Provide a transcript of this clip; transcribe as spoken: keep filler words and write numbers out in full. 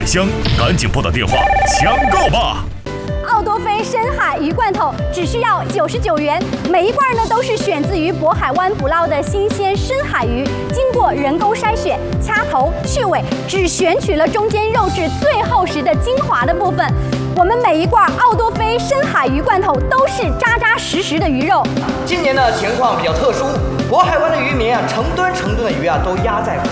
香，赶紧拨打电话抢购吧！ 奥多菲深海鱼罐头只需要九十九元，每一罐呢都是选自于渤海湾捕捞的新鲜深海鱼，经过人工筛选、掐头、去尾，只选取了中间肉质最厚实的精华的部分。我们每一罐奥多菲深海鱼罐头都是扎扎实实的鱼肉。 今年的情况比较特殊，渤海湾的渔民啊，成吨成吨的鱼啊都压在